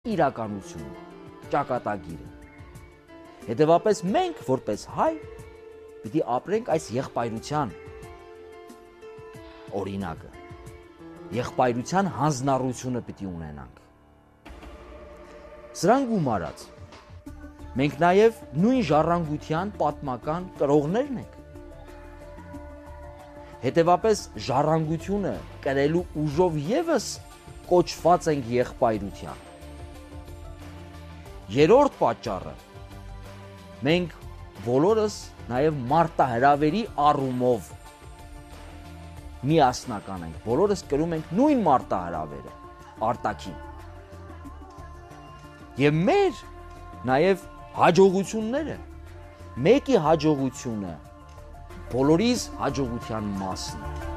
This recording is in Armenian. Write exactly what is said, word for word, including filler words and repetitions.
իրականություն, ճակատագիր է։ Հետևապես մենք, որպես հայ, պիտի ապրենք այս եղբայրության օրինակը, եղբայրության հանձնառությունը պիտի ունենանք։ Սրան գումարած, մենք նաև նույն ժառանգության պատմական կրողներն ենք։ Հետևապես ժառանգությունը կրելու ուժով ևս կոչված ենք եղբայրության։ Երրորդ պատճառը, մենք բոլորս նաև մարտահրավերի առումով միասնական ենք, բոլորս կրում ենք նույն մարտահրավերը, արտաքին։ Եվ մեր նաև հաջողությունները, մեկի հաջողությունը բոլորիս հաջողության մասն է։